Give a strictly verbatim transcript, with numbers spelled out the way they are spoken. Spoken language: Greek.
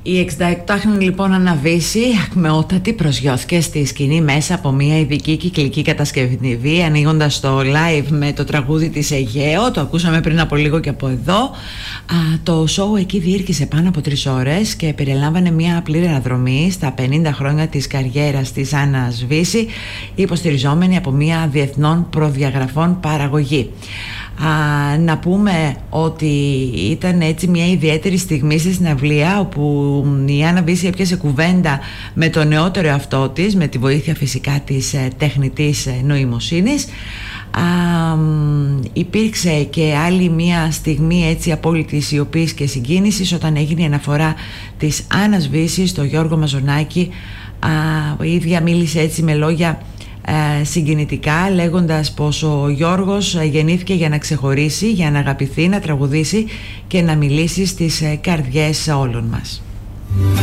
Η εξηνταοκτάχρονη λοιπόν Άννα Βύση, ακμεότατη, προσγειώθηκε στη σκηνή μέσα από μια ειδική κυκλική κατασκευή, ανοίγοντας το live με το τραγούδι της Αιγαίο. Το ακούσαμε πριν από λίγο και από εδώ. Α, το show εκεί διήρκησε πάνω από τρεις ώρες και περιλάμβανε μια πλήρη αναδρομή στα πενήντα χρόνια της καριέρας της Άννας Βύση, υποστηριζόμενη από μια διεθνών προδιαγραφών παραγωγή. Α, να πούμε ότι ήταν έτσι μια ιδιαίτερη στιγμή στη συναυλία, όπου η Άννα Βύση έπιασε κουβέντα με το νεότερο εαυτό της, με τη βοήθεια φυσικά της ε, τεχνητής ε, νοημοσύνης. Α, υπήρξε και άλλη μια στιγμή έτσι απόλυτης σιωπής και συγκίνησης όταν έγινε η αναφορά της Άννας Βύση στο Γιώργο Μαζονάκη. Α, η ίδια μίλησε έτσι με λόγια Ε, συγκινητικά, λέγοντας πως ο Γιώργος γεννήθηκε για να ξεχωρίσει, για να αγαπηθεί, να τραγουδήσει και να μιλήσει στις καρδιές όλων μας.